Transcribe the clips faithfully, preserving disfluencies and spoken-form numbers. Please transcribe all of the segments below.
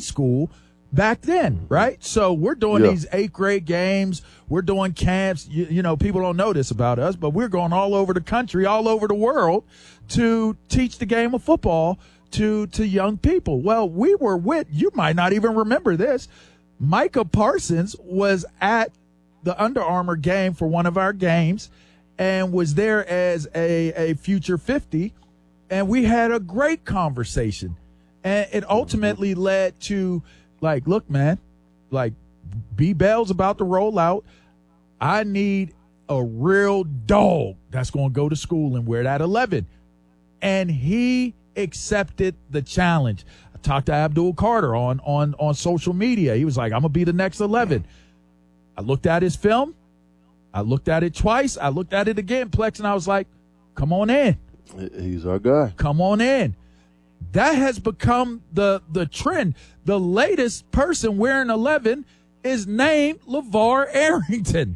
school back then, right? So we're doing Yeah. these eighth grade games. We're doing camps. You, you know, people don't know this about us, but we're going all over the country, all over the world to teach the game of football to, to young people. Well, we were with, you might not even remember this. Micah Parsons was at the Under Armour game for one of our games and was there as a, a future fifty. And we had a great conversation. And it ultimately led to, like, look, man, like, B. Bell's about to roll out. I need a real dog that's going to go to school and wear that eleven. And he accepted the challenge. I talked to Abdul Carter on, on, on social media. He was like, I'm going to be the next eleven. I looked at his film. I looked at it twice. I looked at it again, Plex, and I was like, come on in. He's our guy. Come on in. That has become the the trend. The latest person wearing eleven is named LeVar Arrington.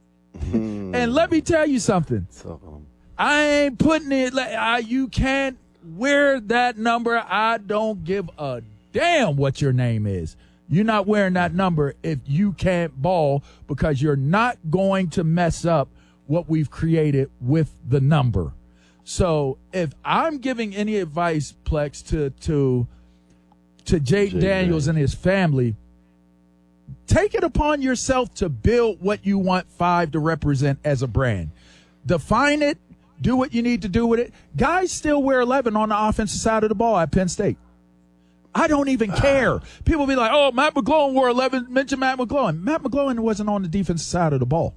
And let me tell you something. So, um, I ain't putting it like I, you can't wear that number. I don't give a damn what your name is. You're not wearing that number if you can't ball, because you're not going to mess up what we've created with the number. So if I'm giving any advice, Plex, to to to Jake Jay Daniels and his family, take it upon yourself to build what you want five to represent as a brand. Define it. Do what you need to do with it. Guys still wear eleven on the offensive side of the ball at Penn State. I don't even care. People be like, oh, Matt McGloin wore eleven. Mention Matt McGloin. Matt McGloin wasn't on the defensive side of the ball.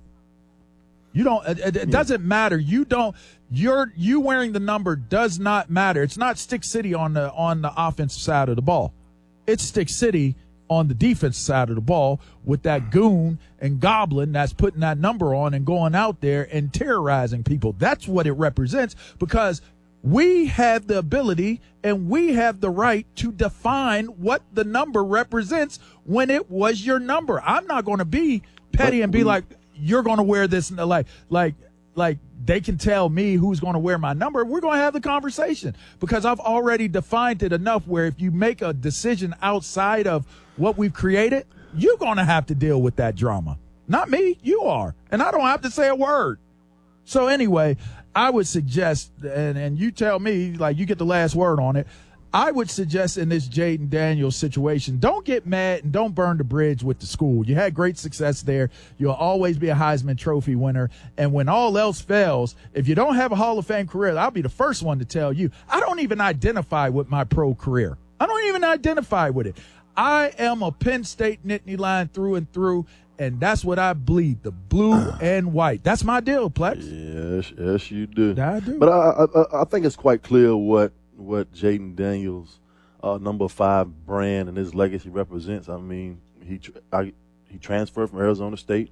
You don't, it, it doesn't matter. You don't, you're, you wearing the number does not matter. It's not Stick City on the, on the offensive side of the ball. It's Stick City on the defensive side of the ball with that goon and goblin that's putting that number on and going out there and terrorizing people. That's what it represents, because we have the ability and we have the right to define what the number represents when it was your number. I'm not going to be petty and be like, you're going to wear this, like, like, like they can tell me who's going to wear my number. We're going to have the conversation, because I've already defined it enough where if you make a decision outside of what we've created, you're going to have to deal with that drama. Not me, you are. And I don't have to say a word. So anyway, I would suggest, and, and you tell me, like, you get the last word on it. I would suggest in this Jaden Daniels situation, don't get mad and don't burn the bridge with the school. You had great success there. You'll always be a Heisman Trophy winner. And when all else fails, if you don't have a Hall of Fame career, I'll be the first one to tell you, I don't even identify with my pro career. I don't even identify with it. I am a Penn State Nittany Lion through and through, and that's what I bleed, the blue and white. That's my deal, Plex. Yes, yes, you do. I do. But I, I, I think it's quite clear what what Jaden Daniels, uh, number five brand and his legacy represents. I mean, he I, he transferred from Arizona State,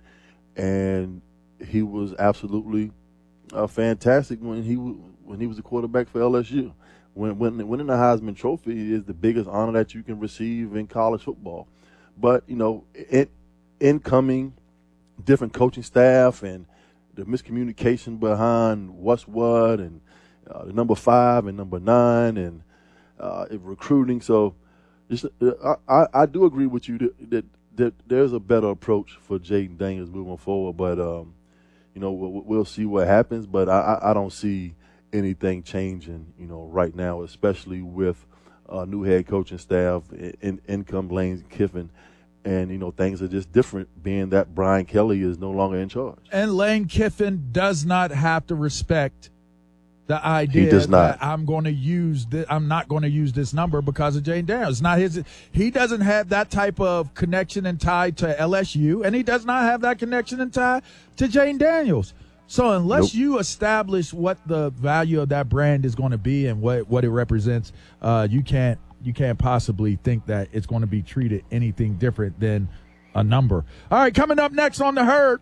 and he was absolutely uh, fantastic when he when he was the quarterback for L S U. When, when winning the Heisman Trophy is the biggest honor that you can receive in college football. But you know, it, incoming different coaching staff and the miscommunication behind what's what and uh, the number five and number nine and uh, recruiting. So just, uh, I, I do agree with you that, that, that there's a better approach for Jaden Daniels moving forward. But, um, you know, we'll, we'll see what happens. But I, I don't see anything changing, you know, right now, especially with uh, new head coaching staff, in, income Lane Kiffin. And, you know, things are just different being that Brian Kelly is no longer in charge. And Lane Kiffin does not have to respect the idea he does not. that I'm going to use this, I'm not going to use this number because of Jaden Daniels. It's not his. He doesn't have that type of connection and tie to L S U, and he does not have that connection and tie to Jaden Daniels. So unless nope. you establish what the value of that brand is going to be and what, what it represents, uh, you can't you can't possibly think that it's going to be treated anything different than a number. All right, coming up next on The Herd,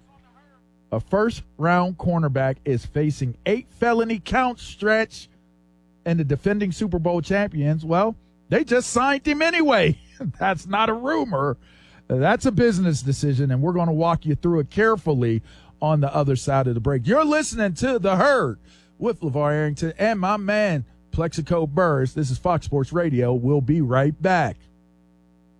a first-round cornerback is facing eight felony count stretch, and the defending Super Bowl champions, well, they just signed him anyway. That's not a rumor. That's a business decision, and we're going to walk you through it carefully on the other side of the break. You're listening to The Herd with LeVar Arrington and my man, Plexico Burris. This is Fox Sports Radio. We'll be right back.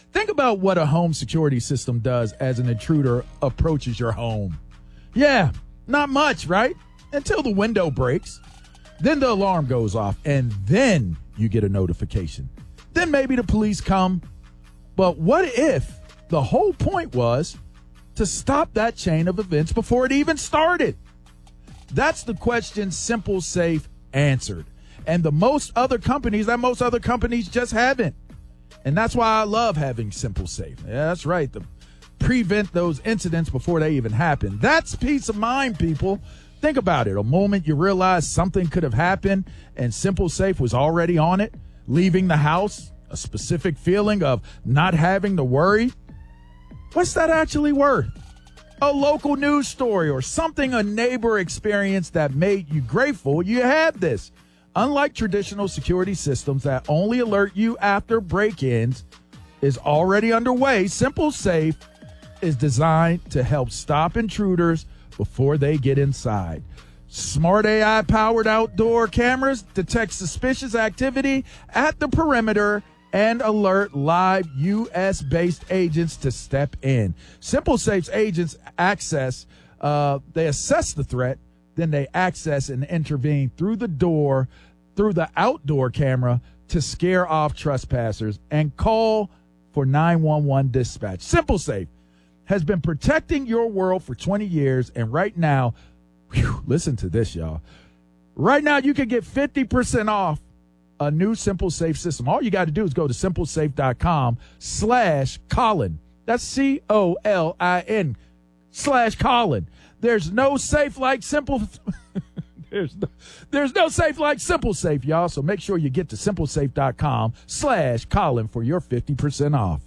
Think about what a home security system does as an intruder approaches your home. Yeah, not much, right? Until the window breaks. Then the alarm goes off, and then you get a notification. Then maybe the police come. But what if the whole point was to stop that chain of events before it even started? That's the question Simple Safe answered. And the most other companies, that most other companies just haven't. And that's why I love having Simple Safe. Yeah, that's right. To prevent those incidents before they even happen. That's peace of mind, people. Think about it. A moment you realize something could have happened and Simple Safe was already on it, leaving the house, a specific feeling of not having to worry. What's that actually worth? A local news story or something a neighbor experienced that made you grateful you had this. Unlike traditional security systems that only alert you after break-ins is already underway, Simple Safe is designed to help stop intruders before they get inside. Smart A I-powered outdoor cameras detect suspicious activity at the perimeter and alert live U S-based agents to step in. Simple Safe's agents access, uh, they assess the threat, then they access and intervene through the door, through the outdoor camera to scare off trespassers and call for nine one one dispatch. Simple Safe has been protecting your world for twenty years, and right now, whew, listen to this, y'all. Right now, you can get fifty percent off a new Simple Safe system. All you got to do is go to SimpleSafe.com slash Colin. That's C O L I N slash Colin. There's no safe like Simple. there's, no, there's no safe like Simple Safe, y'all. So make sure you get to SimpleSafe.com slash Colin for your fifty percent off.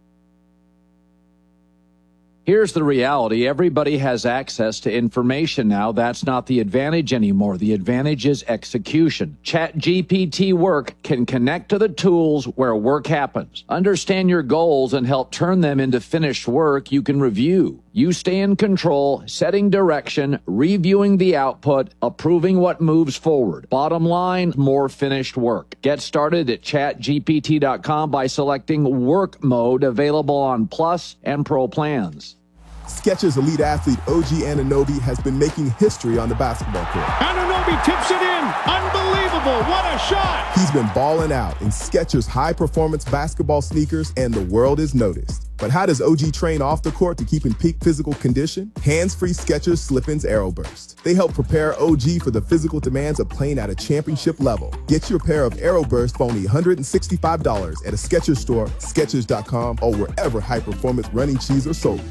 Here's the reality. Everybody has access to information now. That's not the advantage anymore. The advantage is execution. ChatGPT Work can connect to the tools where work happens. Understand your goals and help turn them into finished work you can review. You stay in control, setting direction, reviewing the output, approving what moves forward. Bottom line, more finished work. Get started at chat G P T dot com by selecting Work Mode, available on Plus and Pro plans. Skechers elite athlete O G Anunoby has been making history on the basketball court. Anunoby tips it in. Unbelievable. What a shot. He's been balling out in Skechers high-performance basketball sneakers, and the world is noticed. But how does O G train off the court to keep in peak physical condition? Hands-free Skechers Slip-ins AeroBurst. They help prepare O G for the physical demands of playing at a championship level. Get your pair of AeroBurst for only one hundred sixty-five dollars at a Skechers store, Skechers dot com, or wherever high-performance running shoes are sold.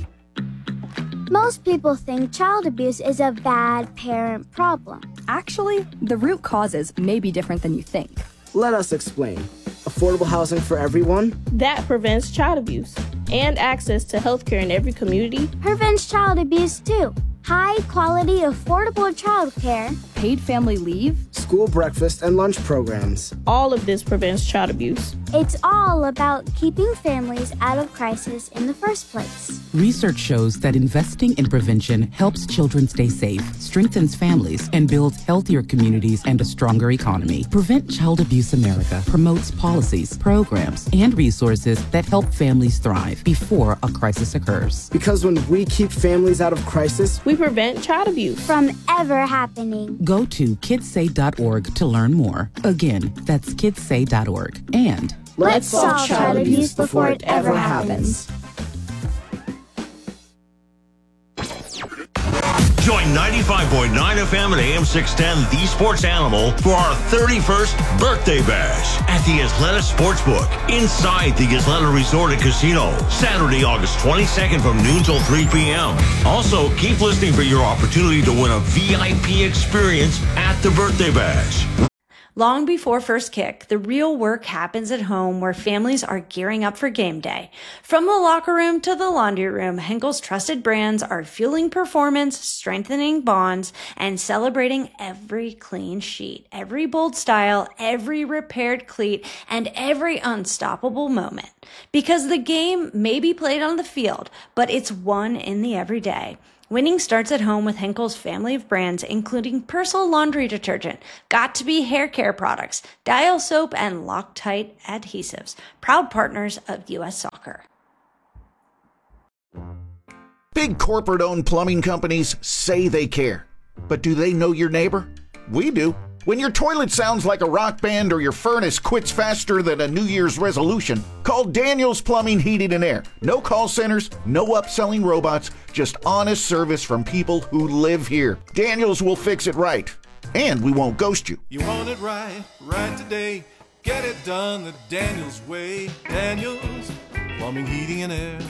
Most people think child abuse is a bad parent problem. Actually, the root causes may be different than you think. Let us explain. Affordable housing for everyone? That prevents child abuse. And access to health care in every community. Prevents child abuse too. High quality, affordable child care. Paid family leave. School breakfast and lunch programs. All of this prevents child abuse. It's all about keeping families out of crisis in the first place. Research shows that investing in prevention helps children stay safe, strengthens families, and builds healthier communities and a stronger economy. Prevent Child Abuse America promotes policies, programs, and resources that help families thrive before a crisis occurs. Because when we keep families out of crisis, we prevent child abuse from ever happening. Go to kids say dot org to learn more. Again, that's kids say dot org. And let's solve child abuse before it ever happens. Join ninety-five point nine F M and A M six ten, The Sports Animal, for our thirty-first birthday bash at the Isleta Sportsbook inside the Isleta Resort and Casino, Saturday, August twenty-second from noon till three p.m. Also, keep listening for your opportunity to win a V I P experience at the birthday bash. Long before first kick, the real work happens at home where families are gearing up for game day. From the locker room to the laundry room, Henkel's trusted brands are fueling performance, strengthening bonds, and celebrating every clean sheet, every bold style, every repaired cleat, and every unstoppable moment. Because the game may be played on the field, but it's won in the everyday. Winning starts at home with Henkel's family of brands, including Persil laundry detergent, Got2b hair care products, Dial soap, and Loctite adhesives, proud partners of U S Soccer. Locker. Big corporate-owned plumbing companies say they care. But do they know your neighbor? We do. When your toilet sounds like a rock band or your furnace quits faster than a New Year's resolution, call Daniels Plumbing, Heating, and Air. No call centers, no upselling robots, just honest service from people who live here. Daniels will fix it right, and we won't ghost you. You want it right, right today. Get it done the Daniels way. Daniels Plumbing, Heating, and Air.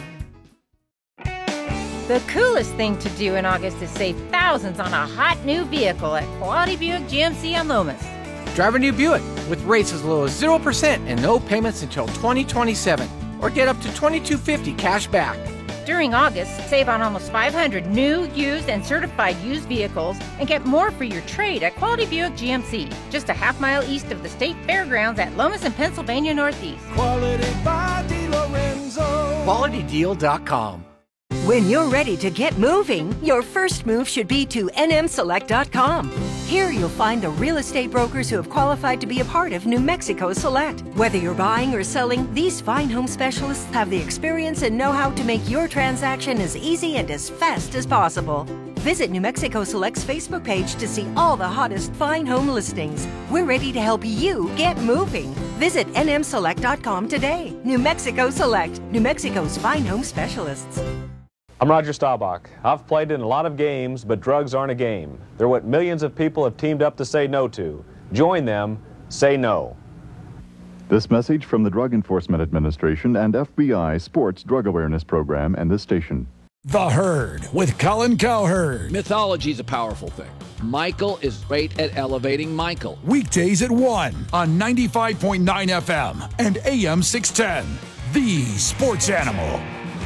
The coolest thing to do in August is save thousands on a hot new vehicle at Quality Buick G M C on Lomas. Drive a new Buick with rates as low as zero percent and no payments until twenty twenty-seven. Or get up to twenty-two fifty cash back. During August, save on almost five hundred new, used, and certified used vehicles and get more for your trade at Quality Buick G M C, just a half mile east of the State Fairgrounds at Lomas and Pennsylvania Northeast. Quality by DeLorenzo. Quality Deal dot com. When you're ready to get moving, your first move should be to N M Select dot com. Here you'll find the real estate brokers who have qualified to be a part of New Mexico Select. Whether you're buying or selling, these fine home specialists have the experience and know-how to make your transaction as easy and as fast as possible. Visit New Mexico Select's Facebook page to see all the hottest fine home listings. We're ready to help you get moving. Visit N M Select dot com today. New Mexico Select, New Mexico's fine home specialists. I'm Roger Staubach. I've played in a lot of games, but drugs aren't a game. They're what millions of people have teamed up to say no to. Join them. Say no. This message from the Drug Enforcement Administration and F B I Sports Drug Awareness Program and this station. The Herd with Colin Cowherd. Mythology is a powerful thing. Michael is great at elevating Michael. Weekdays at one on ninety-five point nine F M and A M six ten. The Sports Animal.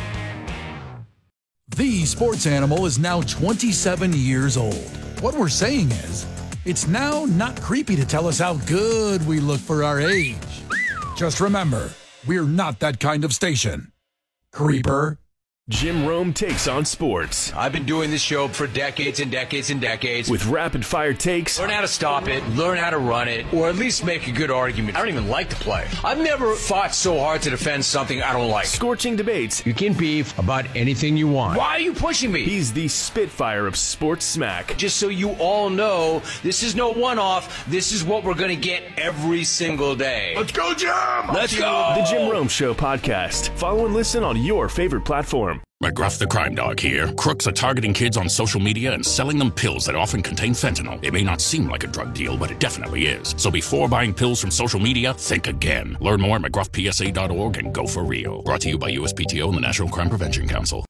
The Sports Animal is now twenty-seven years old. What we're saying is, it's now not creepy to tell us how good we look for our age. Just remember, we're not that kind of station. Creeper. Jim Rome takes on sports. I've been doing this show for decades and decades and decades. With rapid-fire takes. Learn how to stop it, learn how to run it, or at least make a good argument. I don't even like to play. I've never fought so hard to defend something I don't like. Scorching debates. You can beef about anything you want. Why are you pushing me? He's the Spitfire of sports smack. Just so you all know, this is no one-off. This is what we're going to get every single day. Let's go, Jim! Let's go! The Jim Rome Show podcast. Follow and listen on your favorite platform. McGruff the Crime Dog here. Crooks are targeting kids on social media and selling them pills that often contain fentanyl. It may not seem like a drug deal, but it definitely is. So before buying pills from social media, think again. Learn more at McGruff P S A dot org and go for real. Brought to you by U S P T O and the National Crime Prevention Council.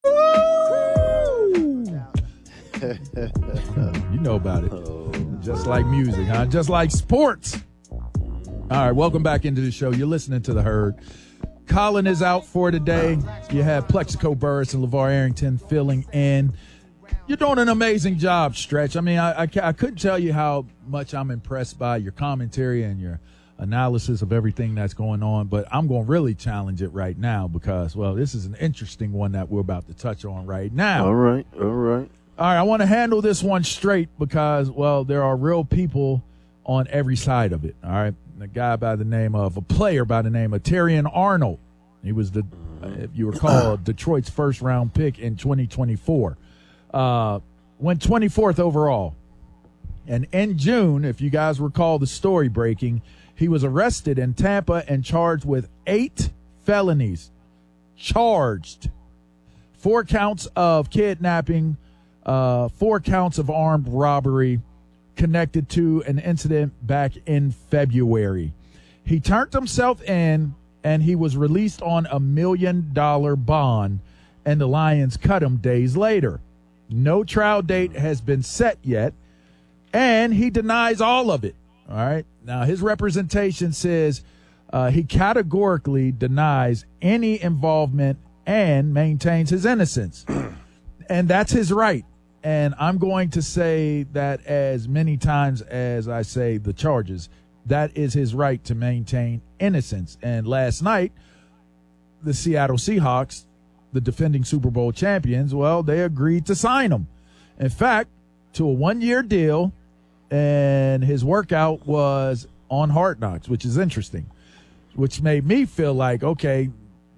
You know about it. Just like music, huh? Just like sports. All right, welcome back into the show. You're listening to The Herd. Colin is out for today. You have Plexico Burris and LeVar Arrington filling in. You're doing an amazing job, Stretch. I mean, I, I, I couldn't tell you how much I'm impressed by your commentary and your analysis of everything that's going on, but I'm going to really challenge it right now because, well, this is an interesting one that we're about to touch on right now. All right, all right. All right, I want to handle this one straight because, well, there are real people on every side of it, all right? A guy by the name of, a player by the name of Terrion Arnold. He was the, if you recall, Detroit's first round pick in twenty twenty-four. Uh, went twenty-fourth overall. And in June, if you guys recall the story breaking, he was arrested in Tampa and charged with eight felonies. Charged. Four counts of kidnapping, uh, four counts of armed robbery, connected to an incident back in February. He turned himself in, and he was released on a million dollar bond, and the Lions cut him days later. No trial date has been set yet, and he denies all of it. All right. Now, his representation says uh, he categorically denies any involvement and maintains his innocence. And that's his right. And I'm going to say that as many times as I say the charges, that is his right to maintain innocence. And last night, the Seattle Seahawks, the defending Super Bowl champions, well, they agreed to sign him. In fact, to a one-year deal, and his workout was on Hard Knocks, which is interesting, which made me feel like, okay,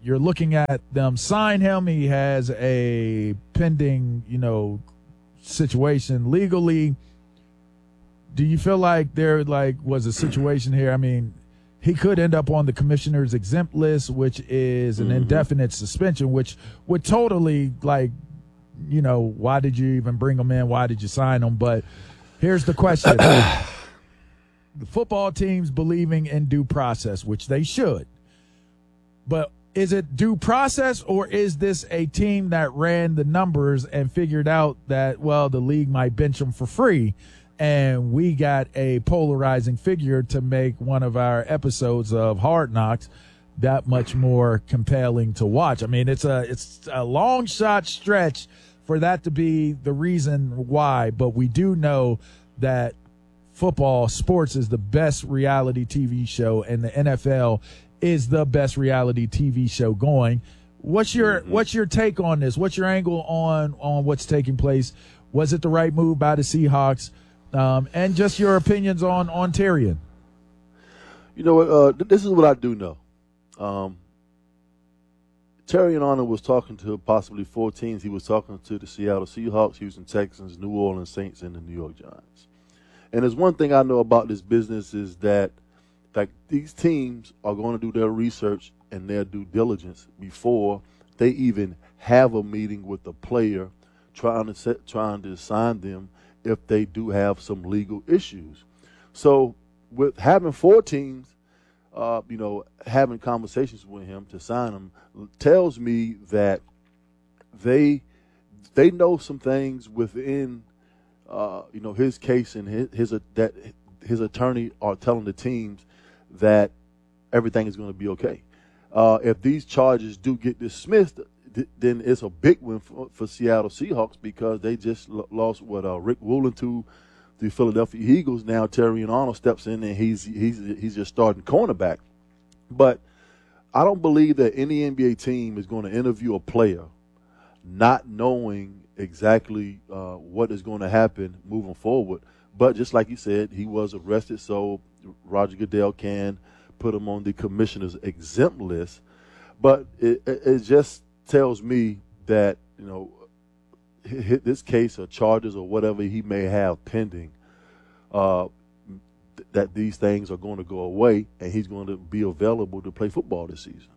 you're looking at them sign him. He has a pending, you know, situation legally. Do you feel like there like was a situation here? I mean, he could end up on the commissioner's exempt list, which is an mm-hmm. indefinite suspension, which would totally like, you know, why did you even bring him in? Why did you sign him? But here's the question. The football team's believing in due process, which they should. But is it due process, or is this a team that ran the numbers and figured out that, well, the league might bench them for free, and we got a polarizing figure to make one of our episodes of Hard Knocks that much more compelling to watch? I mean, it's a it's a long shot stretch for that to be the reason why, but we do know that football, sports is the best reality T V show, and the N F L is the best reality T V show going. What's your mm-hmm. what's your take on this? What's your angle on on what's taking place? Was it the right move by the Seahawks? Um, and just your opinions on on Terrion. You know what? Uh, this is what I do know. Um, Terrion Arnold was talking to possibly four teams. He was talking to the Seattle Seahawks, Houston Texans, New Orleans Saints, and the New York Giants. And there's one thing I know about this business is that like these teams are going to do their research and their due diligence before they even have a meeting with the player trying to set, trying to assign them if they do have some legal issues. So with having four teams, uh, you know, having conversations with him to sign him tells me that they they know some things within Uh, you know, his case and his, his uh, that his attorney are telling the teams that everything is going to be okay. Uh, if these charges do get dismissed, th- then it's a big win for, for Seattle Seahawks because they just l- lost what uh, Rick Woolen to the Philadelphia Eagles. Now Terrion Arnold steps in and he's he's he's just starting cornerback. But I don't believe that any N B A team is going to interview a player not knowing exactly uh, what is going to happen moving forward. But just like you said, he was arrested, so Roger Goodell can put him on the commissioner's exempt list. But it, it just tells me that, you know, this case or charges or whatever he may have pending, uh, th- that these things are going to go away and he's going to be available to play football this season.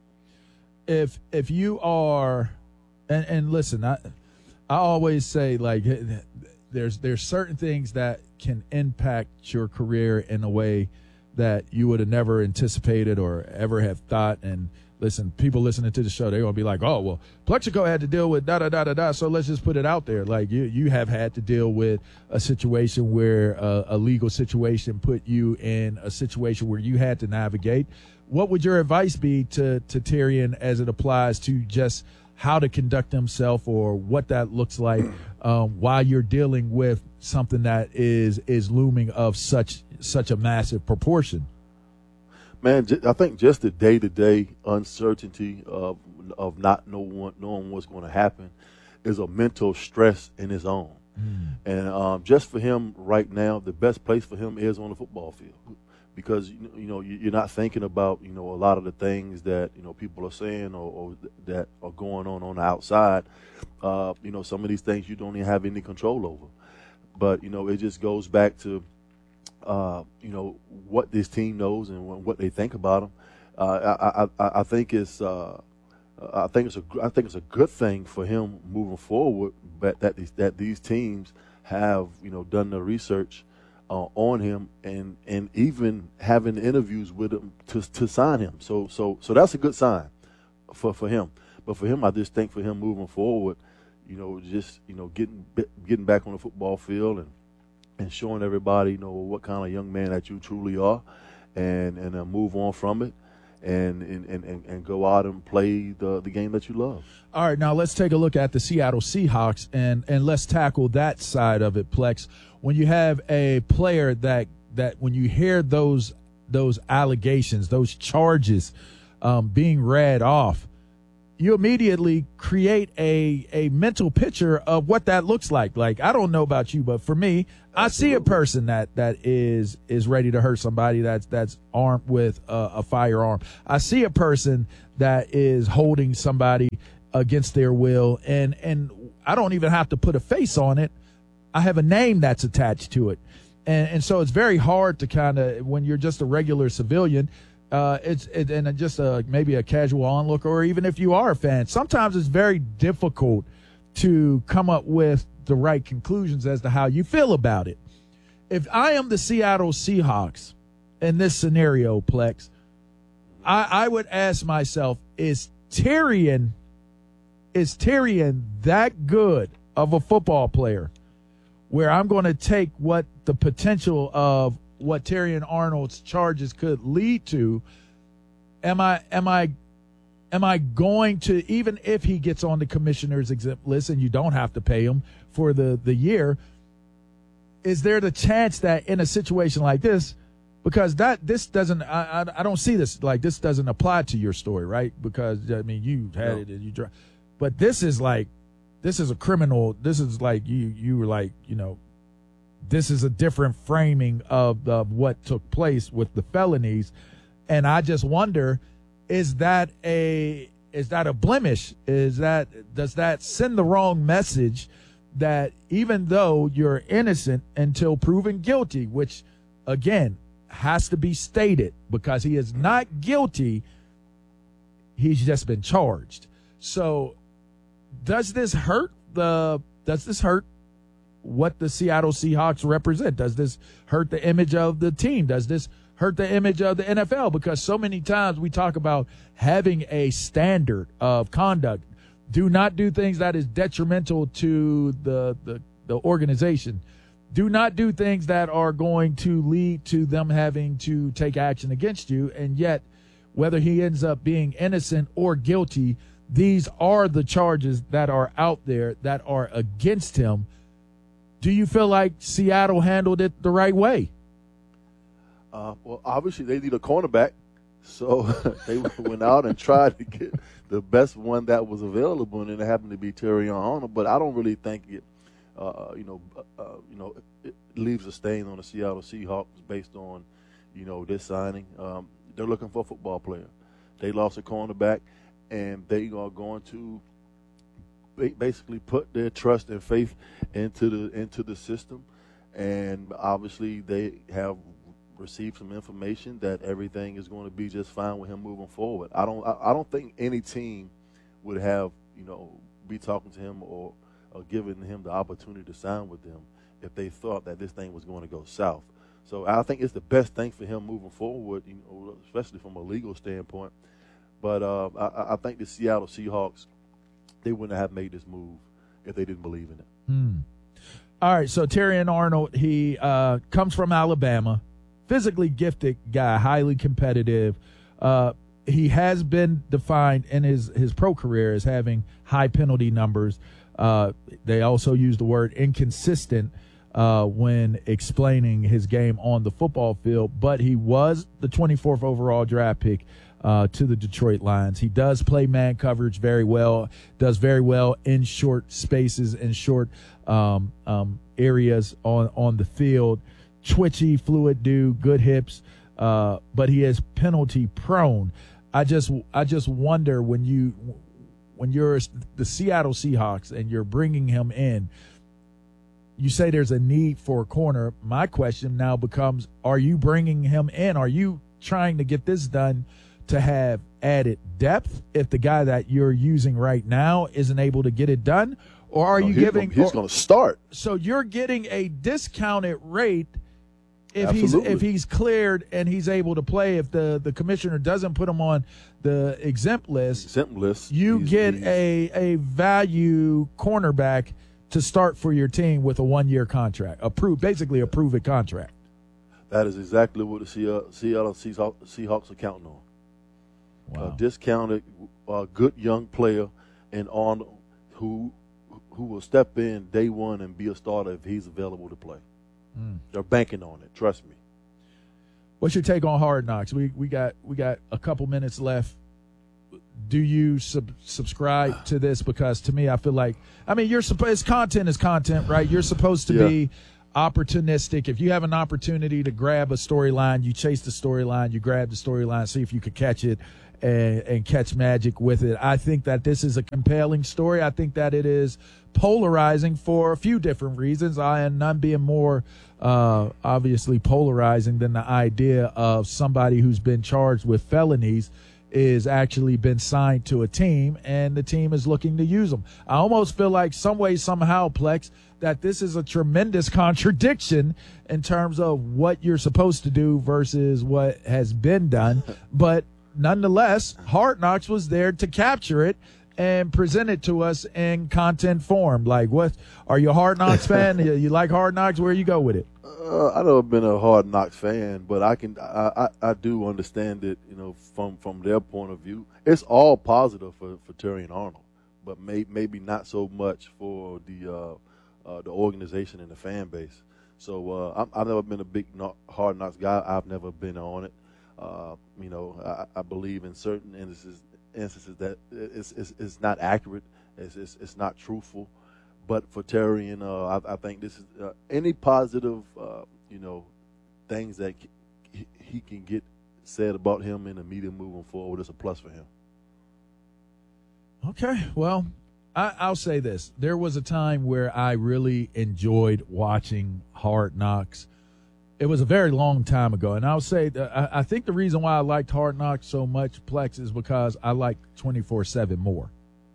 If if you are, and, and listen, I I always say, like, there's there's certain things that can impact your career in a way that you would have never anticipated or ever have thought. And listen, people listening to the show, they're going to be like, oh, well, Plexico had to deal with da-da-da-da-da, so let's just put it out there. Like, you you have had to deal with a situation where uh, a legal situation put you in a situation where you had to navigate. What would your advice be to, to Terrion as it applies to just how to conduct himself or what that looks like um, while you're dealing with something that is is looming of such such a massive proportion? Man, I think just the day-to-day uncertainty of of not knowing, knowing what's going to happen is a mental stress in its own. Mm. And um, just for him right now, the best place for him is on the football field. Because, you know, you're not thinking about, you know, a lot of the things that, you know, people are saying or, or that are going on on the outside. Uh, you know, some of these things you don't even have any control over. But, you know, it just goes back to, uh, you know, what this team knows and what they think about them. Uh, I, I, I think it's, uh, I think it's a, I think it's a good thing for him moving forward. But that these, that these teams have, you know, done the research Uh, on him and, and even having interviews with him to to sign him. So so so that's a good sign for, for him. But for him, I just think for him moving forward, you know, just, you know, getting getting back on the football field and, and showing everybody, you know, what kind of young man that you truly are and, and uh, move on from it and, and, and, and go out and play the, the game that you love. All right, now let's take a look at the Seattle Seahawks and, and let's tackle that side of it, Plex. When you have a player that that when you hear those those allegations, those charges um, being read off, you immediately create a a mental picture of what that looks like. Like, I don't know about you, but for me, I see a person that that is is ready to hurt somebody, that's that's armed with a, a firearm. I see a person that is holding somebody against their will, and and I don't even have to put a face on it. I have a name that's attached to it. And and so it's very hard to kind of, when you're just a regular civilian, uh, it's it, and just a, maybe a casual onlooker, or even if you are a fan, sometimes it's very difficult to come up with the right conclusions as to how you feel about it. If I am the Seattle Seahawks in this scenario, Plex, I, I would ask myself, is Terrion, is Terrion that good of a football player where I'm going to take what the potential of what Terrion Arnold's charges could lead to? Am I, am I, am I going to, even if he gets on the commissioner's exempt list and you don't have to pay him for the, the year, is there the chance that in a situation like this, because that this doesn't, I, I, I don't see this, like this doesn't apply to your story, right? Because, I mean, you had no. it and you drive. But this is like, this is a criminal. This is like you, you were like, you know, this is a different framing of, of what took place with the felonies. And I just wonder, is that a, is that a blemish? Is that, does that send the wrong message that even though you're innocent until proven guilty, which again has to be stated because he is not guilty, he's just been charged. So does this hurt the, does this hurt what the Seattle Seahawks represent? Does this hurt the image of the team? Does this hurt the image of the N F L? Because so many times we talk about having a standard of conduct. Do not do things that is detrimental to the, the, the organization. Do not do things that are going to lead to them having to take action against you. And yet, whether he ends up being innocent or guilty, these are the charges that are out there that are against him. Do you feel like Seattle handled it the right way? Uh, well, obviously they need a cornerback, so they went out and tried to get the best one that was available, and it happened to be Terrion Arnold. But I don't really think it, uh, you know, uh, you know, it leaves a stain on the Seattle Seahawks based on, you know, this signing. Um, they're looking for a football player. They lost a cornerback, and they are going to basically put their trust and faith into the into the system. And obviously they have received some information that everything is going to be just fine with him moving forward. I don't I, I don't think any team would have, you know, be talking to him or, or giving him the opportunity to sign with them if they thought that this thing was going to go south. So I think it's the best thing for him moving forward, you know, especially from a legal standpoint. But uh, I, I think the Seattle Seahawks, they wouldn't have made this move if they didn't believe in it. Hmm. All right, so Terrion Arnold, he uh, comes from Alabama, physically gifted guy, highly competitive. Uh, he has been defined in his, his pro career as having high penalty numbers. Uh, they also use the word inconsistent uh, when explaining his game on the football field, but he was the twenty-fourth overall draft pick uh, to the Detroit Lions. He does play man coverage very well, does very well in short spaces and short um, um, areas on, on the field. Twitchy, fluid dude, good hips, uh, but he is penalty prone. I just, I just wonder when you, when you're the Seattle Seahawks and you're bringing him in, you say there's a need for a corner. My question now becomes, are you bringing him in? Are you trying to get this done to have added depth if the guy that you're using right now isn't able to get it done? Or are no, you he's giving gonna, he's going to start? So you're getting a discounted rate if Absolutely. he's if he's cleared and he's able to play. If the, the commissioner doesn't put him on the exempt list, exempt list, you he's, get he's, a a value cornerback to start for your team with a one year contract, approved, basically a prove it contract. That is exactly what the Seattle Seahawks are counting on. Wow. A discounted, uh, good young player, and on who who will step in day one and be a starter if he's available to play. Mm. They're banking on it. Trust me. What's your take on Hard Knocks? We we got we got a couple minutes left. do you sub- subscribe to this? Because to me, I feel like, I mean, you're supposed, content is content, right? You're supposed to yeah. be opportunistic. If you have an opportunity to grab a storyline, you chase the storyline, you grab the storyline, see if you could catch it and, and catch magic with it. I think that this is a compelling story. I think that it is polarizing for a few different reasons, I, and none being more uh, obviously polarizing than the idea of somebody who's been charged with felonies is actually been signed to a team, and the team is looking to use them. I almost feel like some way, somehow, Plex, that this is a tremendous contradiction in terms of what you're supposed to do versus what has been done. But nonetheless, Hard Knocks was there to capture it and present it to us in content form. Like, what are you a Hard Knocks fan? you, you like Hard Knocks? Where you go with it? Uh, I never been a Hard Knocks fan, but I can I, I, I do understand it. You know, from, from their point of view, it's all positive for, for Terrion Arnold, but may, maybe not so much for the uh, uh, the organization and the fan base. So uh, I'm, I've never been a big Hard Knocks guy. I've never been on it. Uh, you know, I, I believe in certain instances instances that it's it's, it's not accurate. It's, it's it's not truthful. But for Terrion, uh, I, I think this is uh, any positive, uh, you know, things that he, he can get said about him in the media moving forward is a plus for him. Okay, well, I, I'll say this. There was a time where I really enjoyed watching Hard Knocks. It was a very long time ago, and I'll say that I, I think the reason why I liked Hard Knocks so much, Plex, is because I like twenty-four seven more.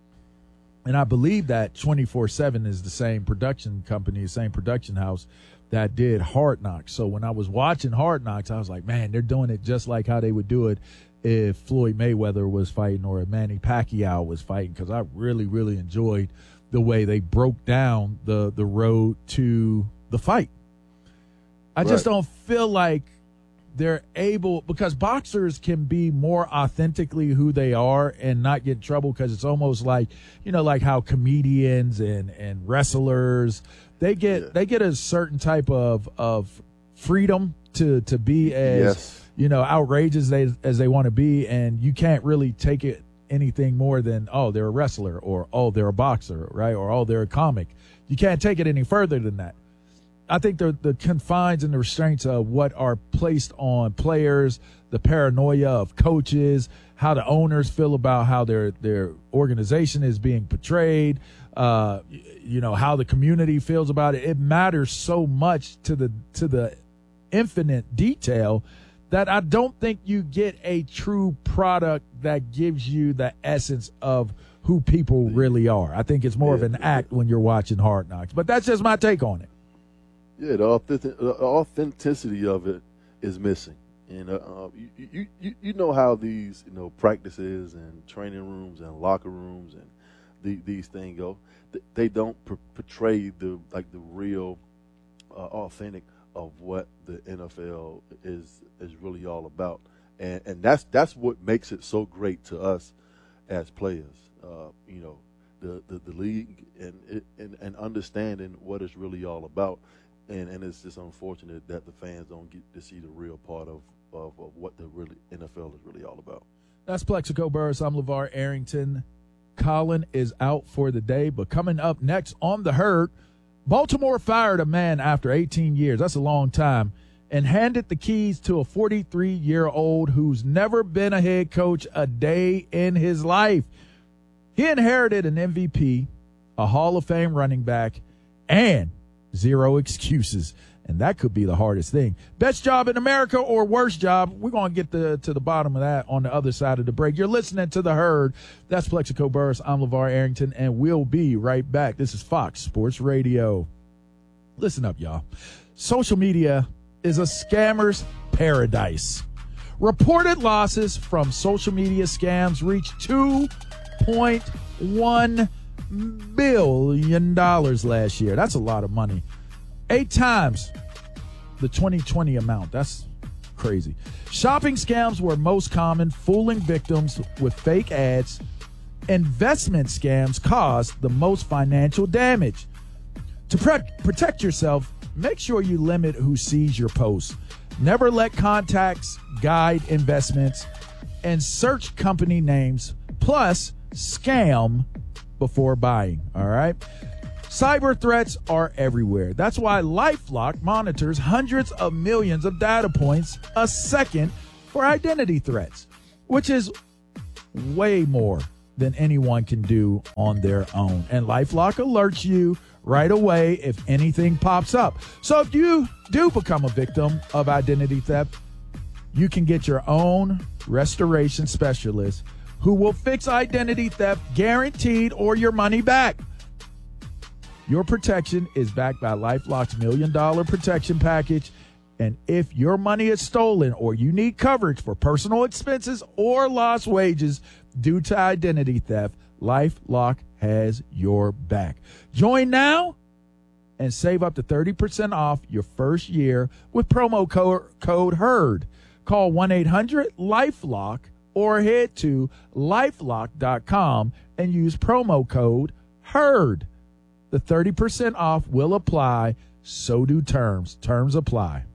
And I believe that twenty-four seven is the same production company, the same production house that did Hard Knocks. So when I was watching Hard Knocks, I was like, man, they're doing it just like how they would do it if Floyd Mayweather was fighting or if Manny Pacquiao was fighting, because I really, really enjoyed the way they broke down the, the road to the fight. I right. just don't feel like they're able, because boxers can be more authentically who they are and not get in trouble, because it's almost like, you know, like how comedians and, and wrestlers, they get yeah. they get a certain type of of freedom to to be as yes. you know, outrageous they, as they want to be, and you can't really take it anything more than, oh, they're a wrestler, or oh, they're a boxer, right, or oh, they're a comic. You can't take it any further than that. I think the the confines and the restraints of what are placed on players, the paranoia of coaches, how the owners feel about how their their organization is being portrayed, uh, you know, how the community feels about it. It matters so much to the to the infinite detail that I don't think you get a true product that gives you the essence of who people really are. I think it's more yeah. of an act when you're watching Hard Knocks. But that's just my take on it. Yeah, the, authentic, the authenticity of it is missing. And uh, uh, you, you, you, you know how these, you know, practices and training rooms and locker rooms and the, these things go. They don't pr- portray the like the real, uh, authentic of what the N F L is is really all about. And and that's that's what makes it so great to us as players. Uh, you know, the, the, the league and, and and understanding what it's really all about. And and it's just unfortunate that the fans don't get to see the real part of, of, of what the really N F L is really all about. That's Plexico Burris. I'm LeVar Arrington. Colin is out for the day, but coming up next on The Herd, Baltimore fired a man after eighteen years. That's a long time. And handed the keys to a forty-three-year-old who's never been a head coach a day in his life. He inherited an M V P, a Hall of Fame running back, and zero excuses, and that could be the hardest thing. Best job in America or worst job? We're going to get the, to the bottom of that on the other side of the break. You're listening to The Herd. That's Plexico Burris. I'm LeVar Arrington, and we'll be right back. This is Fox Sports Radio. Listen up, y'all. Social media is a scammer's paradise. Reported losses from social media scams reached two point one billion dollars last year. That's a lot of money. Eight times the twenty twenty amount. That's crazy. Shopping scams were most common, fooling victims with fake ads. Investment scams caused the most financial damage. To pre- protect yourself, make sure you limit who sees your posts. Never let contacts guide investments, and search company names. Plus, scam before buying, all right? Cyber threats are everywhere. That's why LifeLock monitors hundreds of millions of data points a second for identity threats, which is way more than anyone can do on their own. And LifeLock alerts you right away if anything pops up. So if you do become a victim of identity theft, you can get your own restoration specialist who will fix identity theft guaranteed or your money back. Your protection is backed by LifeLock's million dollar protection package. And if your money is stolen or you need coverage for personal expenses or lost wages due to identity theft, LifeLock has your back. Join now and save up to thirty percent off your first year with promo co- code HERD. Call one eight hundred LifeLock or head to lifelock dot com and use promo code HERD. The thirty percent off will apply. So do terms. Terms apply.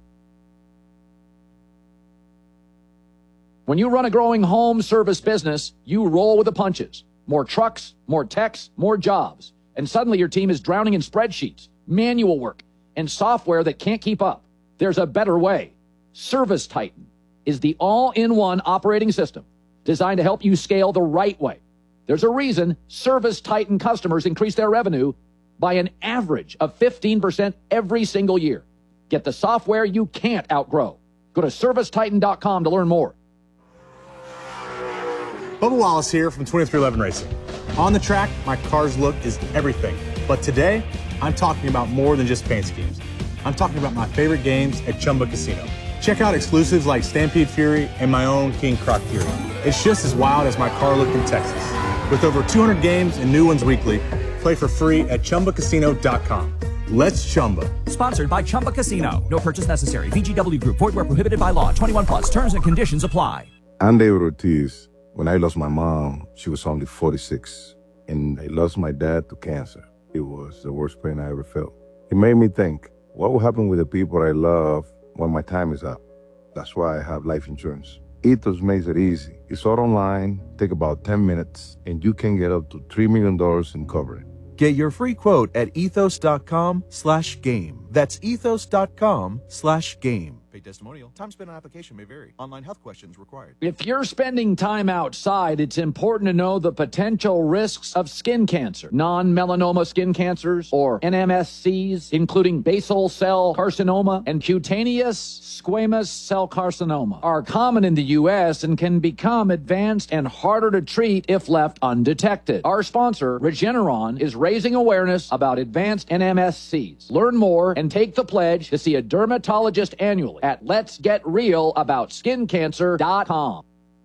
When you run a growing home service business, you roll with the punches. More trucks, more techs, more jobs. And suddenly your team is drowning in spreadsheets, manual work, and software that can't keep up. There's a better way. ServiceTitan is the all-in-one operating system designed to help you scale the right way. There's a reason ServiceTitan customers increase their revenue by an average of fifteen percent every single year. Get the software you can't outgrow. Go to service titan dot com to learn more. Bubba Wallace here from twenty-three eleven Racing. On the track, my car's look is everything. But today, I'm talking about more than just paint schemes. I'm talking about my favorite games at Chumba Casino. Check out exclusives like Stampede Fury and my own King Croc Fury. It's just as wild as my car look in Texas. With over two hundred games and new ones weekly, play for free at chumba casino dot com. Let's Chumba. Sponsored by Chumba Casino. No purchase necessary. V G W Group. Void where prohibited by law. twenty-one plus. Terms and conditions apply. I'm David Ortiz. When I lost my mom, she was only forty-six. And I lost my dad to cancer. It was the worst pain I ever felt. It made me think, what will happen with the people I love when my time is up? That's why I have life insurance. Ethos makes it easy. It's all online, take about ten minutes, and you can get up to three million dollars in coverage. Get your free quote at ethos.com slash game. That's ethos.com slash game. Paid testimonial. Time spent on application may vary. Online health questions required. If you're spending time outside, it's important to know the potential risks of skin cancer. Non-melanoma skin cancers, or N M S Cs, including basal cell carcinoma and cutaneous squamous cell carcinoma, are common in the U S and can become advanced and harder to treat if left undetected. Our sponsor, Regeneron, is raising awareness about advanced N M S Cs. Learn more and take the pledge to see a dermatologist annually at lets get real about skin cancer dot com.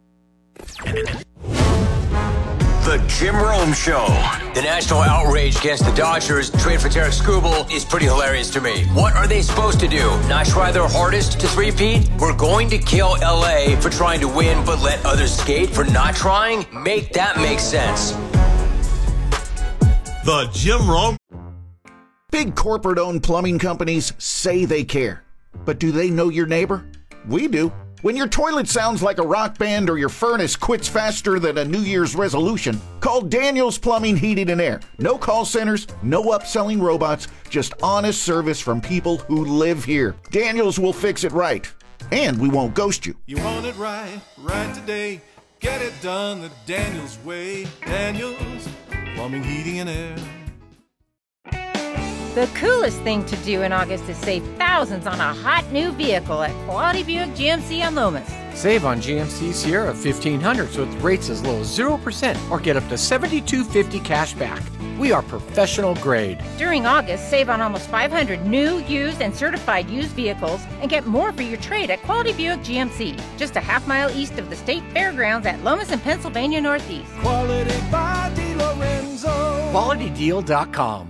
The Jim Rome Show. The national outrage against the Dodgers trade for Tarek Skubal is pretty hilarious to me. What are they supposed to do? Not try their hardest to three-peat? We're going to kill L A for trying to win but let others skate for not trying? Make that make sense. The Jim Rome. Big corporate-owned plumbing companies say they care. But do they know your neighbor? We do. When your toilet sounds like a rock band or your furnace quits faster than a New Year's resolution, call Daniels Plumbing, Heating, and Air. No call centers, no upselling robots, just honest service from people who live here. Daniels will fix it right. And we won't ghost you. You want it right, right today. Get it done the Daniels way. Daniels Plumbing, Heating, and Air. The coolest thing to do in August is save thousands on a hot new vehicle at Quality Buick G M C on Lomas. Save on G M C Sierra fifteen hundreds with rates as low as zero percent or get up to seventy-two fifty cash back. We are professional grade. During August, save on almost five hundred new, used, and certified used vehicles and get more for your trade at Quality Buick G M C, just a half mile east of the State Fairgrounds at Lomas and Pennsylvania Northeast. Quality by DeLorenzo. quality deal dot com.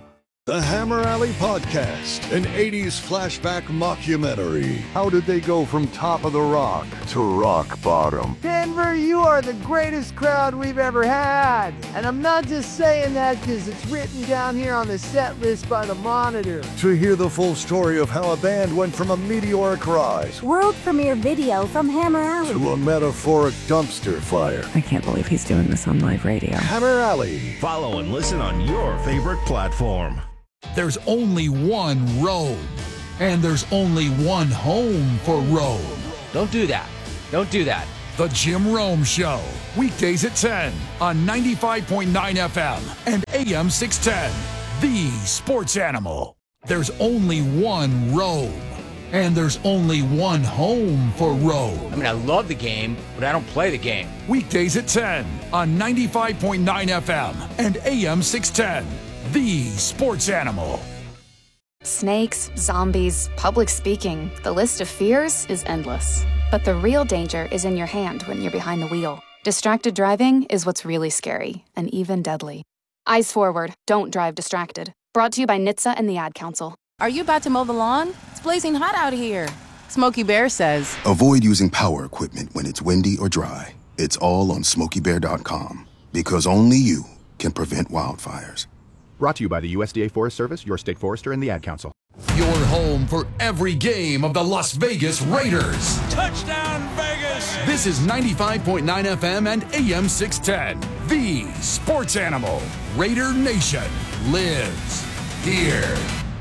The Hammer Alley Podcast, an eighties flashback mockumentary. How did they go from top of the rock to rock bottom? Denver, you are the greatest crowd we've ever had. And I'm not just saying that because it's written down here on the set list by the Monitor. To hear the full story of how a band went from a meteoric rise world premiere video from Hammer Alley to a metaphoric dumpster fire. I can't believe he's doing this on live radio. Hammer Alley. Follow and listen on your favorite platform. There's only one road, and there's only one home for road. Don't do that. Don't do that. The Jim Rome Show, weekdays at ten on ninety-five point nine F M and A M six ten, the sports animal. There's only one road, and there's only one home for road. I mean, I love the game, but I don't play the game. Weekdays at ten on ninety-five point nine F M and A M six ten. The sports animal. Snakes, zombies, public speaking. The list of fears is endless. But the real danger is in your hand when you're behind the wheel. Distracted driving is what's really scary and even deadly. Eyes forward. Don't drive distracted. Brought to you by N H T S A and the Ad Council. Are you about to mow the lawn? It's blazing hot out here. Smokey Bear says, avoid using power equipment when it's windy or dry. It's all on smokey bear dot com. Because only you can prevent wildfires. Brought to you by the U S D A Forest Service, your state forester, and the Ad Council. Your home for every game of the Las Vegas Raiders. Touchdown, Vegas! This is ninety-five point nine F M and A M six ten. The sports animal. Raider Nation lives here.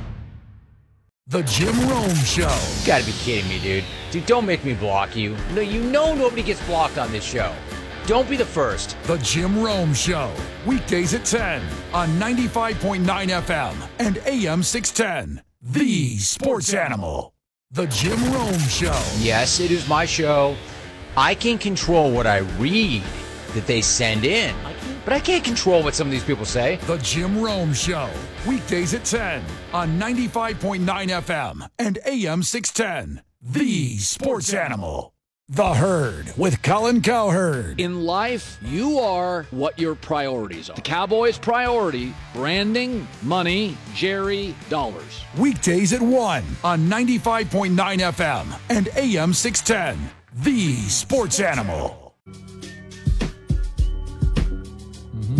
The Jim Rome Show. You gotta be kidding me, dude. Dude, don't make me block you. No, you know nobody gets blocked on this show. Don't be the first. The Jim Rome Show, weekdays at ten on ninety-five point nine F M and A M six ten. The sports animal. The Jim Rome Show. Yes, it is my show. I can control what I read that they send in, but I can't control what some of these people say. The Jim Rome Show, weekdays at ten on ninety-five point nine F M and A M six ten. The sports animal. The Herd with Colin Cowherd. In life, you are what your priorities are. The Cowboys' priority, branding, money, Jerry, dollars. Weekdays at one on ninety-five point nine F M and A M six ten. The sports animal. Mm-hmm.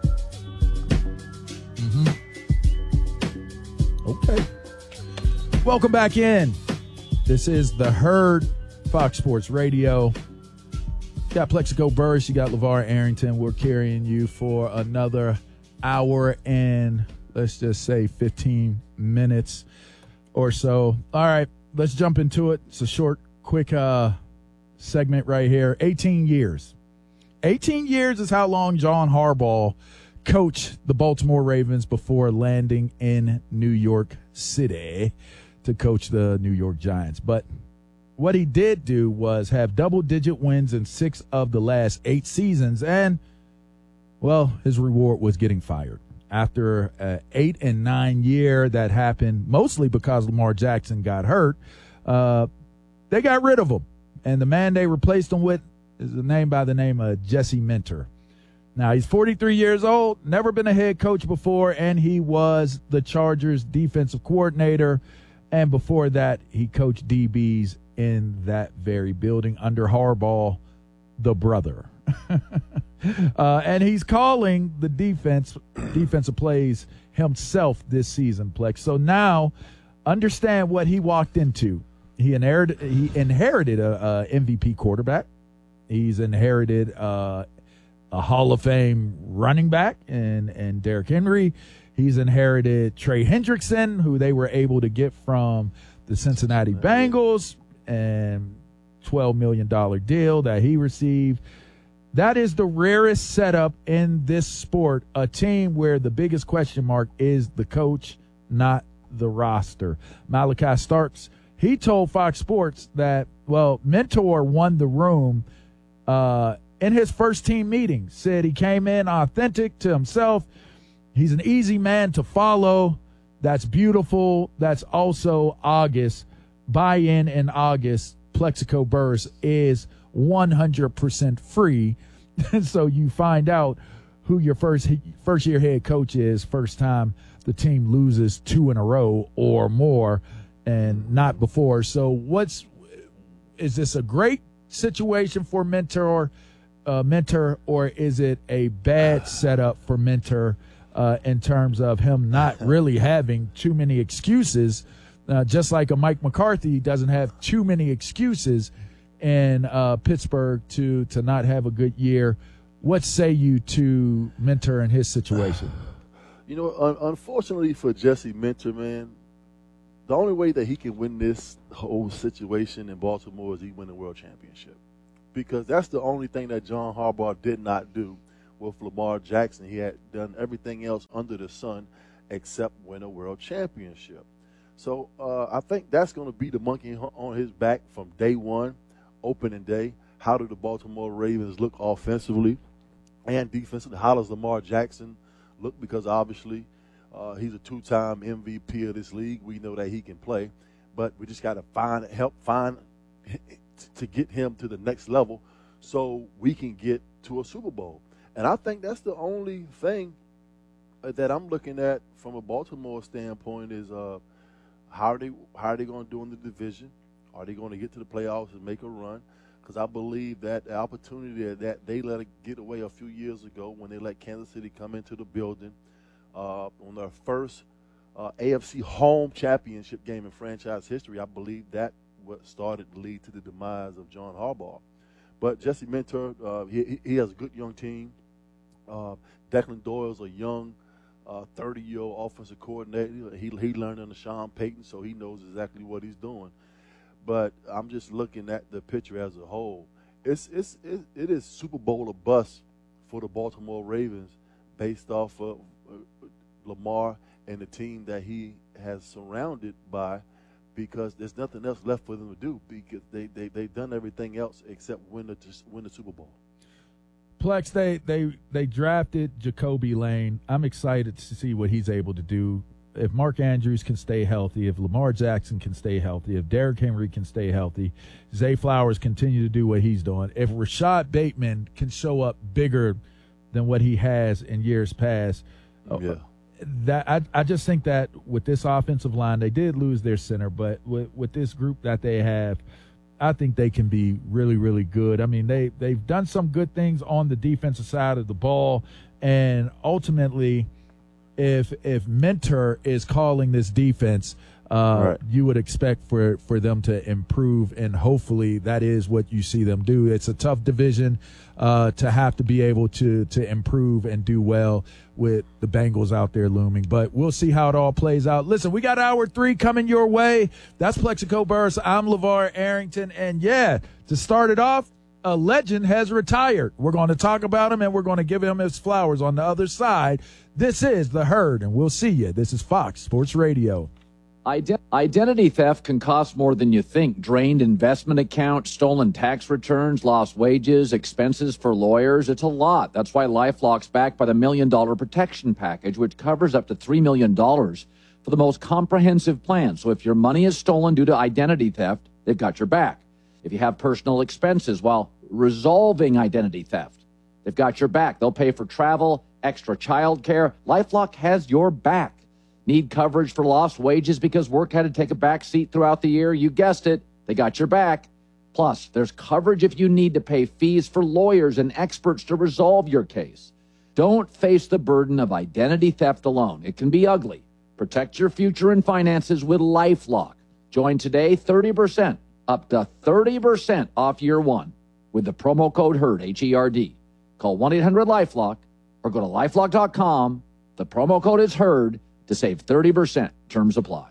Mm-hmm. Okay. Welcome back in. This is The Herd. Fox Sports Radio. You got Plexico Burris, you got LeVar Arrington. We're carrying you for another hour and let's just say fifteen minutes or so. All right, let's jump into it. It's a short, quick uh, segment right here. eighteen years. eighteen years is how long John Harbaugh coached the Baltimore Ravens before landing in New York City to coach the New York Giants. But what he did do was have double-digit wins in six of the last eight seasons, and, well, his reward was getting fired. After an eight and nine year that happened mostly because Lamar Jackson got hurt, uh, they got rid of him. And the man they replaced him with is a name by the name of Jesse Minter. Now, he's forty-three years old, never been a head coach before, and he was the Chargers defensive coordinator. And before that, he coached D Bs in that very building under Harbaugh, the brother. uh, and he's calling the defense, defensive plays himself this season, Plex. So now understand what he walked into. He inherited, he inherited a, a M V P quarterback. He's inherited uh, a Hall of Fame running back and, and Derrick Henry. He's inherited Trey Hendrickson, who they were able to get from the Cincinnati Bengals, and twelve million dollars deal that he received. That is the rarest setup in this sport, a team where the biggest question mark is the coach, not the roster. Malachi Starks, he told Fox Sports that, well, Mentor won the room uh, in his first team meeting, said he came in authentic to himself. He's an easy man to follow. That's beautiful. That's also August. Buy-in in August, Plexico Burris is one hundred percent free. And so you find out who your first first year head coach is, first time the team loses two in a row or more, and not before. So, what's is this a great situation for mentor, uh, mentor, or is it a bad setup for mentor uh, in terms of him not really having too many excuses? Uh, just like a Mike McCarthy doesn't have too many excuses in uh, Pittsburgh to to not have a good year. What say you to Mentor in his situation? You know, un- unfortunately for Jesse Mentor, man, the only way that he can win this whole situation in Baltimore is he win the world championship. Because that's the only thing that John Harbaugh did not do with Lamar Jackson. He had done everything else under the sun except win a world championship. So uh, I think that's going to be the monkey on his back from day one, opening day. How do the Baltimore Ravens look offensively and defensively? How does Lamar Jackson look? Because obviously uh, he's a two-time M V P of this league. We know that he can play, but we just got to find help find to get him to the next level so we can get to a Super Bowl. And I think that's the only thing that I'm looking at from a Baltimore standpoint is uh, how are they how are they going to do in the division? Are they going to get to the playoffs and make a run? Because I believe that the opportunity that they let it get away a few years ago when they let Kansas City come into the building uh, on their first uh, A F C home championship game in franchise history, I believe that what started to lead to the demise of John Harbaugh. But Jesse Mentor, uh, he, he has a good young team. Uh, Declan Doyle's a young thirty-year-old uh, offensive coordinator. He, he learned under Sean Payton, so he knows exactly what he's doing. But I'm just looking at the picture as a whole. It's, it's, it, it is Super Bowl or bust for the Baltimore Ravens based off of uh, Lamar and the team that he has surrounded by, because there's nothing else left for them to do because they, they, they've done everything else except win the, win the Super Bowl. Plex, they, they, they drafted Jacoby Lane. I'm excited to see what he's able to do. If Mark Andrews can stay healthy, if Lamar Jackson can stay healthy, if Derrick Henry can stay healthy, Zay Flowers continue to do what he's doing, if Rashad Bateman can show up bigger than what he has in years past, yeah. that I, I just think that with this offensive line, they did lose their center, but with, with this group that they have, I think they can be really, really good. I mean, they, they've done some good things on the defensive side of the ball, and ultimately – If if Mentor is calling this defense, uh, right. you would expect for, for them to improve, and hopefully that is what you see them do. It's a tough division uh, to have to be able to to improve and do well with the Bengals out there looming. But we'll see how it all plays out. Listen, we got hour three coming your way. That's Plexico Burris. I'm LeVar Arrington. And, yeah, to start it off, a legend has retired. We're going to talk about him, and we're going to give him his flowers on the other side. This is The Herd, and we'll see you. This is Fox Sports Radio. Ident- identity theft can cost more than you think. Drained investment accounts, stolen tax returns, lost wages, expenses for lawyers. It's a lot. That's why LifeLock's backed by the Million Dollar Protection Package, which covers up to three million dollars for the most comprehensive plan. So if your money is stolen due to identity theft, they've got your back. If you have personal expenses while resolving identity theft, they've got your back. They'll pay for travel, extra child care. LifeLock has your back. Need coverage for lost wages because work had to take a back seat throughout the year? You guessed it. They got your back. Plus, there's coverage if you need to pay fees for lawyers and experts to resolve your case. Don't face the burden of identity theft alone. It can be ugly. Protect your future and finances with LifeLock. Join today, thirty percent, up to thirty percent off year one with the promo code HERD, H E R D. Call one eight hundred LifeLock or go to lifelock dot com. The promo code is HERD to save thirty percent. Terms apply.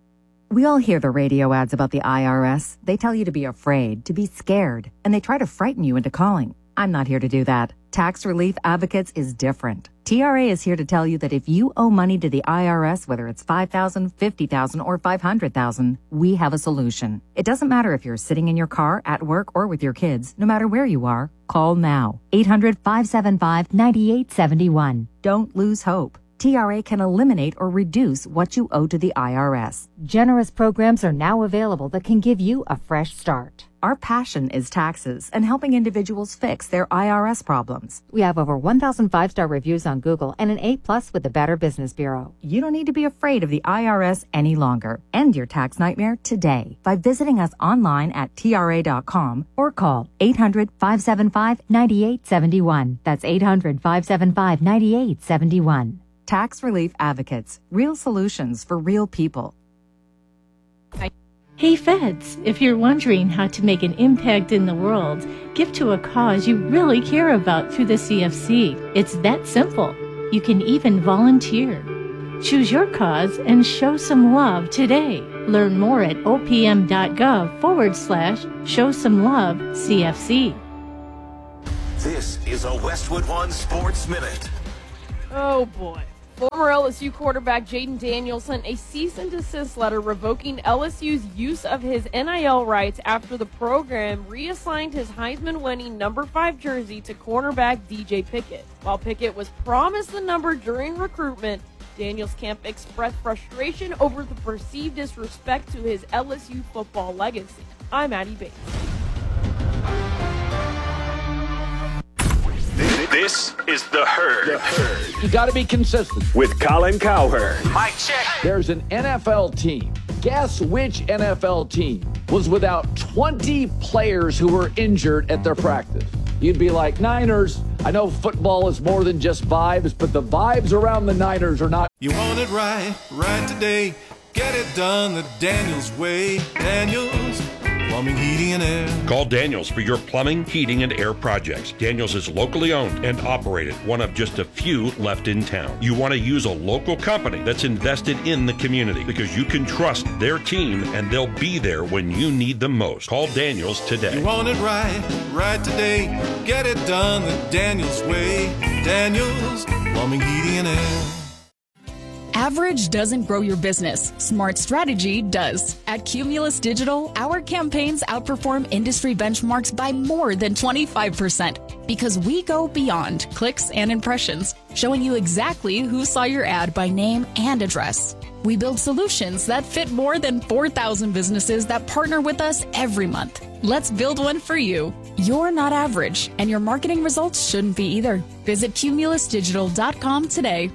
We all hear the radio ads about the I R S. They tell you to be afraid, to be scared, and they try to frighten you into calling. I'm not here to do that. Tax Relief Advocates is different. T R A is here to tell you that if you owe money to the I R S, whether it's five thousand dollars, fifty thousand dollars, or five hundred thousand dollars, we have a solution. It doesn't matter if you're sitting in your car, at work, or with your kids. No matter where you are, call now. eight hundred, five seven five, nine eight seven one. Don't lose hope. T R A can eliminate or reduce what you owe to the I R S. Generous programs are now available that can give you a fresh start. Our passion is taxes and helping individuals fix their I R S problems. We have over one thousand five-star reviews on Google and an A plus with the Better Business Bureau. You don't need to be afraid of the I R S any longer. End your tax nightmare today by visiting us online at T R A dot com or call eight hundred, five seven five, nine eight seven one. That's eight hundred, five seven five, nine eight seven one. Tax Relief Advocates. Real solutions for real people. Hey Feds, if you're wondering how to make an impact in the world, give to a cause you really care about through the C F C. It's that simple. You can even volunteer. Choose your cause and show some love today. Learn more at opm.gov forward slash show some love CFC. This is a Westwood One Sports Minute. Oh boy. Former L S U quarterback Jaden Daniels sent a cease and desist letter revoking L S U's use of his N I L rights after the program reassigned his Heisman-winning number five jersey to cornerback D J Pickett. While Pickett was promised the number during recruitment, Daniels' camp expressed frustration over the perceived disrespect to his L S U football legacy. I'm Addie Bates. This is The Herd. The Herd. You got to be consistent. With Colin Cowherd. Mike check. There's an N F L team. Guess which N F L team was without twenty players who were injured at their practice? You'd be like, Niners. I know football is more than just vibes, but the vibes around the Niners are not. You want it right, right today. Get it done the Daniels way. Daniels Plumbing, Heating, and Air. Call Daniels for your plumbing, heating, and air projects. Daniels is locally owned and operated, one of just a few left in town. You want to use a local company that's invested in the community because you can trust their team and they'll be there when you need them most. Call Daniels today. You want it right, right today. Get it done the Daniels way. Daniels Plumbing, Heating, and Air. Average doesn't grow your business. Smart strategy does. At Cumulus Digital, our campaigns outperform industry benchmarks by more than twenty-five percent because we go beyond clicks and impressions, showing you exactly who saw your ad by name and address. We build solutions that fit more than four thousand businesses that partner with us every month. Let's build one for you. You're not average, and your marketing results shouldn't be either. Visit cumulus digital dot com today.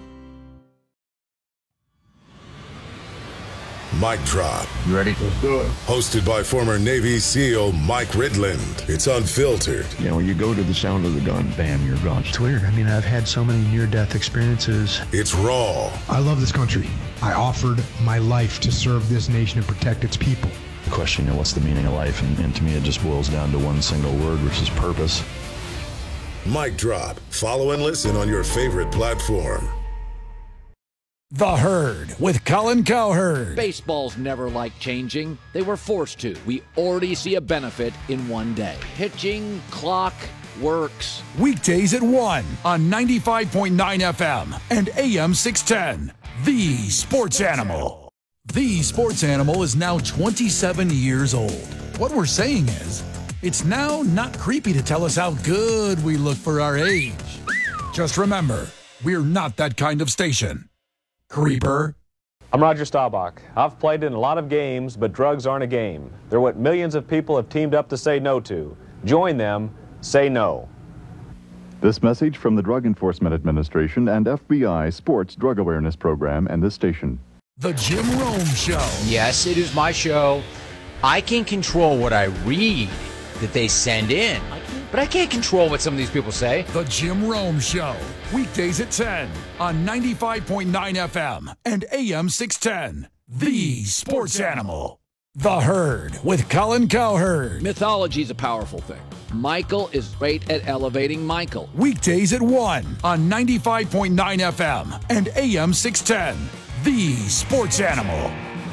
Mic Drop. You ready? Let's do it. Hosted by former Navy SEAL Mike Ridland. It's unfiltered. You know, when you go to the sound of the gun, bam, you're gone. It's weird. I mean, I've had so many near-death experiences. It's raw. I love this country. I offered my life to serve this nation and protect its people. The question, you know, what's the meaning of life? And, and to me, it just boils down to one single word, which is purpose. Mic Drop. Follow and listen on your favorite platform. The Herd with Colin Cowherd. Baseball's never liked changing. They were forced to. We already see a benefit in one day. Pitching clock works. Weekdays at one on ninety-five point nine F M and A M six ten. The Sports Animal. The Sports Animal is now twenty-seven years old. What we're saying is, it's now not creepy to tell us how good we look for our age. Just remember, we're not that kind of station. Creeper. I'm Roger Staubach. I've played in a lot of games, but drugs aren't a game. They're what millions of people have teamed up to say no to. Join them. Say no. This message from the Drug Enforcement Administration and F B I Sports Drug Awareness Program and this station. The Jim Rome Show. Yes, it is my show. I can control what I read that they send in, but I can't control what some of these people say. The Jim Rome Show. Weekdays at ten on ninety-five point nine F M and A M six ten. The Sports Animal. The Herd with Colin Cowherd. Mythology is a powerful thing. Michael is great at elevating Michael. Weekdays at one on ninety-five point nine F M and A M six ten. The Sports Animal.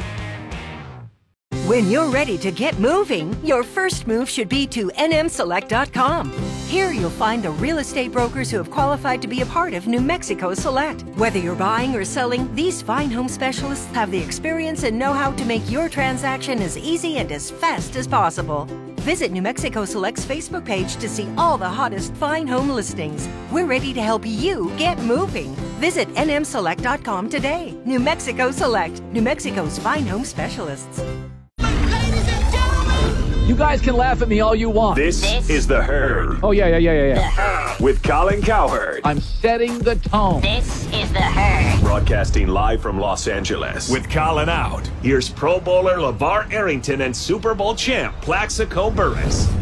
When you're ready to get moving, your first move should be to N M select dot com. Here you'll find the real estate brokers who have qualified to be a part of New Mexico Select. Whether you're buying or selling, these fine home specialists have the experience and know-how to make your transaction as easy and as fast as possible. Visit New Mexico Select's Facebook page to see all the hottest fine home listings. We're ready to help you get moving. Visit N M Select dot com today. New Mexico Select, New Mexico's fine home specialists. You guys can laugh at me all you want. This, this is The Herd. Oh, yeah, yeah, yeah, yeah, yeah. The Herd. With Colin Cowherd. I'm setting the tone. This is The Herd. Broadcasting live from Los Angeles. With Colin out, here's Pro Bowler LeVar Arrington and Super Bowl champ Plaxico Burress.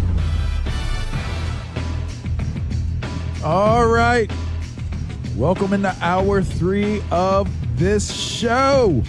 All right. Welcome into hour three of this show.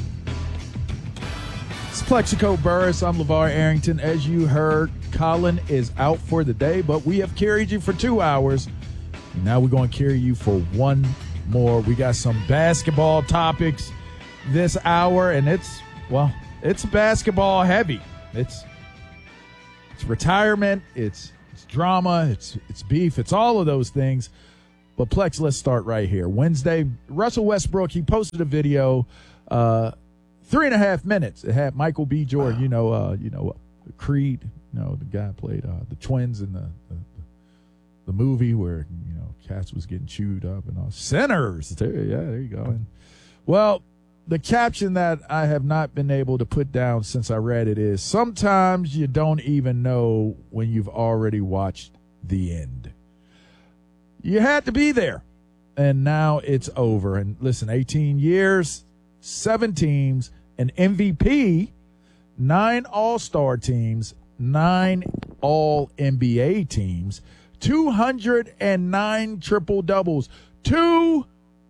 It's Plaxico Burress. I'm LeVar Arrington. As you heard, Colin is out for the day, but we have carried you for two hours. And now we're going to carry you for one more. We got some basketball topics this hour, and it's, well, it's basketball heavy. It's it's retirement, it's it's drama, it's it's beef, it's all of those things. But Plex, let's start right here. Wednesday, Russell Westbrook, he posted a video, uh, three and a half minutes. It had Michael B. Jordan, you know, uh, you know, uh, Creed, you know, the guy played uh, the twins in the, the the movie where, you know, Cass was getting chewed up and all. Sinners. There, yeah, there you go. And, well, the caption that I have not been able to put down since I read it is, sometimes you don't even know when you've already watched the end. You had to be there, and now it's over. And listen, eighteen years, seven teams, an M V P, nine All-Star teams, nine All-N B A teams, two hundred nine triple-doubles, two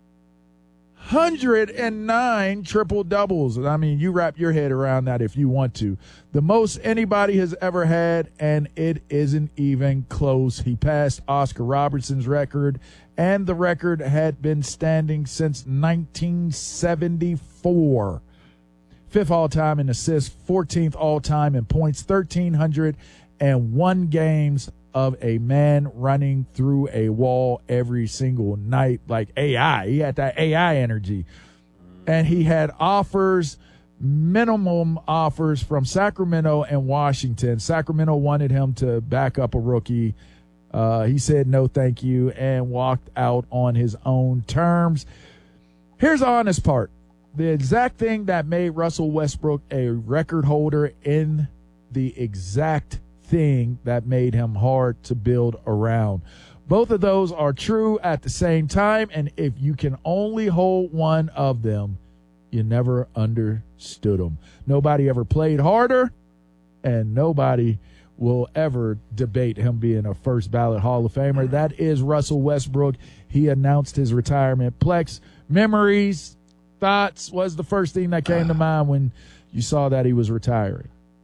hundred nine triple-doubles. I mean, you wrap your head around that if you want to. The most anybody has ever had, and it isn't even close. He passed Oscar Robertson's record, and the record had been standing since nineteen seventy-four. Fifth all-time in assists, fourteenth all-time in points, one thousand three hundred one games of a man running through a wall every single night like A I. He had that A I energy. And he had offers, minimum offers from Sacramento and Washington. Sacramento wanted him to back up a rookie. Uh, he said no thank you and walked out on his own terms. Here's the honest part. The exact thing that made Russell Westbrook a record holder in the exact thing that made him hard to build around. Both of those are true at the same time, and if you can only hold one of them, you never understood them. Nobody ever played harder, and nobody will ever debate him being a first ballot Hall of Famer. That is Russell Westbrook. He announced his retirement. Plex, memories, thoughts, was the first thing that came to mind when you saw that he was retiring?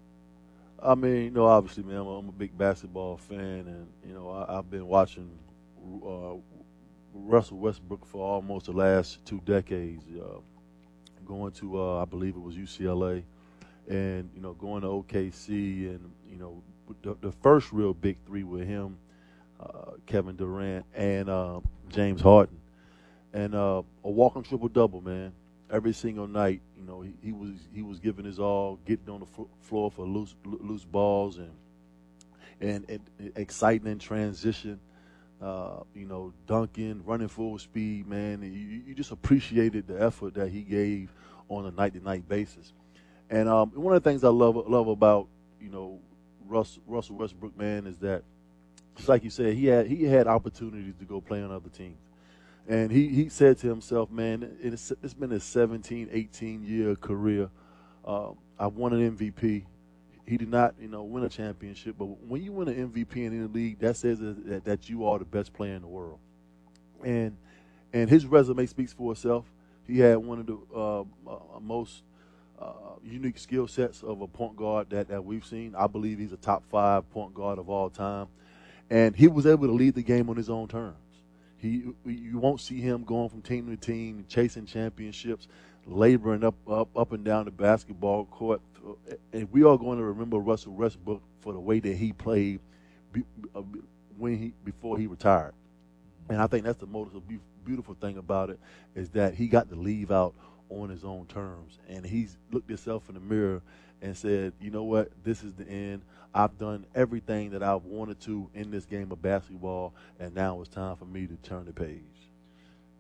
I mean, you know, obviously, man, I'm a, I'm a big basketball fan, and, you know, I, I've been watching uh, Russell Westbrook for almost the last two decades, uh, going to, uh, I believe it was U C L A, and, you know, going to O K C, and, you know, the, the first real big three with him, uh, Kevin Durant, and uh, James Harden. And uh, a walking triple-double, man. Every single night, you know, he, he was he was giving his all, getting on the f- floor for loose loose balls and and, and exciting in transition, uh, you know, dunking, running full speed, man. You, you just appreciated the effort that he gave on a night-to-night basis. And um, one of the things I love love about, you know, Russ, Russell Westbrook, man, is that, just like you said, he had he had opportunities to go play on other teams. And he, he said to himself, man, it's, it's been a seventeen, eighteen-year career. Uh, I won an M V P. He did not, you know, win a championship. But when you win an M V P in any league, that says that, that you are the best player in the world. And and his resume speaks for itself. He had one of the uh, uh, most uh, unique skill sets of a point guard that, that we've seen. I believe he's a top five point guard of all time. And he was able to lead the game on his own terms. He, you won't see him going from team to team, chasing championships, laboring up, up, up and down the basketball court. And we are going to remember Russell Westbrook for the way that he played be, uh, when he before he retired. And I think that's the most beautiful thing about it, is that he got to leave out on his own terms. And he's looked himself in the mirror and said, you know what, this is the end. I've done everything that I've wanted to in this game of basketball, and now it's time for me to turn the page.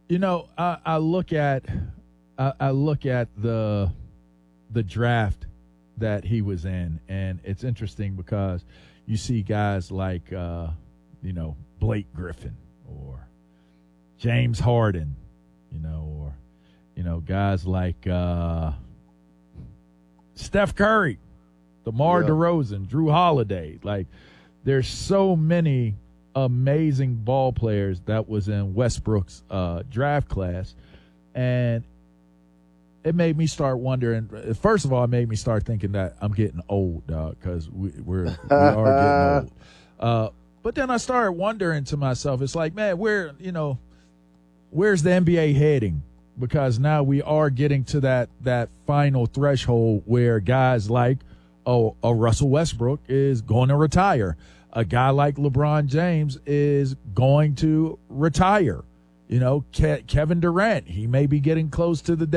You know, I, I look at I, I look at the the draft that he was in, and it's interesting because you see guys like uh, you know, Blake Griffin or James Harden, you know, or you know, guys like uh, Steph Curry, DeMar Yeah. DeRozan, Drew Holiday. Like, there's so many amazing ball players that was in Westbrook's uh, draft class, and it made me start wondering. First of all, it made me start thinking that I'm getting old, dog, because we, we're we are getting old. Uh, but then I started wondering to myself, it's like, man, where you know, where's the N B A heading? Because now we are getting to that that final threshold where guys like oh, a Russell Westbrook is going to retire. A guy like LeBron James is going to retire. You know, Ke- Kevin Durant, he may be getting close to the